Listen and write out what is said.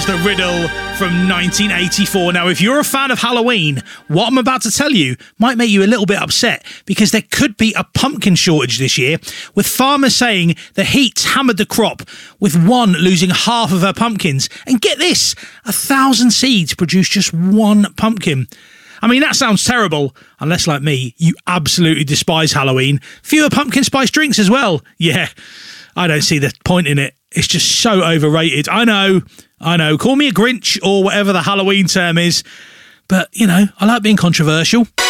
the riddle from 1984. Now, if you're a fan of Halloween, what I'm about to tell you might make you a little bit upset because there could be a pumpkin shortage this year, with farmers saying the heat's hammered the crop, with one losing half of her pumpkins. And get this, 1,000 seeds produce just one pumpkin. I mean, that sounds terrible, unless, like me, you absolutely despise Halloween. Fewer pumpkin spice drinks as well. Yeah, I don't see the point in it. It's just so overrated. I know. Call me a Grinch or whatever the Halloween term is. But, you know, I like being controversial.